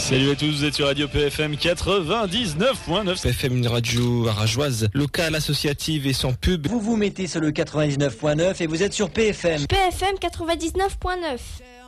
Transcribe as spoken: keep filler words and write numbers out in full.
Salut à tous, vous êtes sur Radio P F M quatre-vingt-dix-neuf point neuf. P F M, une radio arageoise, locale, associative et sans pub. Vous vous mettez sur le quatre-vingt-dix-neuf point neuf et vous êtes sur P F M. P F M quatre-vingt-dix-neuf point neuf.